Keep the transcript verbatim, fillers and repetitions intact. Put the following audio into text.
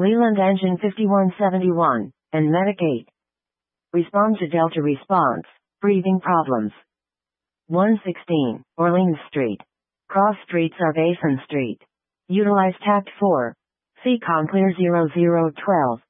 Leland Engine fifty-one seventy-one, and Medic eight. Respond to Delta response, breathing problems. one sixteen, Orleans Street. Cross Street Sarvason Street. Utilize Tact four. C COM clear zero zero twelve.